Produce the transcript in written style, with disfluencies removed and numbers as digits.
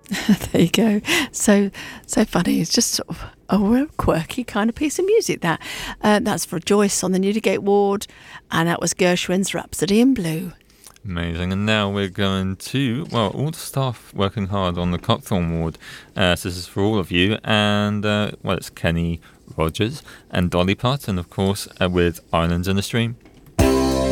There you go. So funny. It's just sort of a real quirky kind of piece of music. That's for Joyce on the Newdigate ward, and that was Gershwin's Rhapsody in Blue. Amazing. And now we're going to, well, all the staff working hard on the Cockthorne ward. So this is for all of you. And, well, it's Kenny Rogers and Dolly Parton, of course, with Islands in the Stream.